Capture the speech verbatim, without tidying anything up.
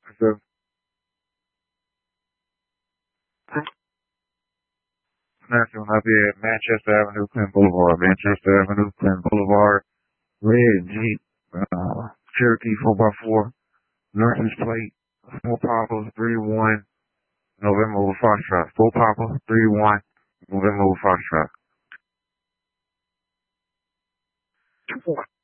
So, National, I'll be at Manchester Avenue, Clinton Boulevard, Manchester Avenue, Clinton Boulevard, red Jeep, uh, Cherokee four by four, license plate, four Papa, three one, November over Foxtrot, four Papa, three one, November over Foxtrot.